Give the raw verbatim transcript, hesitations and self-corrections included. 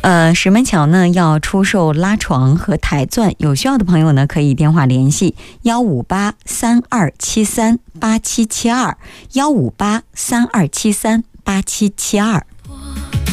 呃，石门桥呢要出售拉床和台钻，有需要的朋友呢可以电话联系幺五八三二七三八七七二幺五八三二七三八七七二。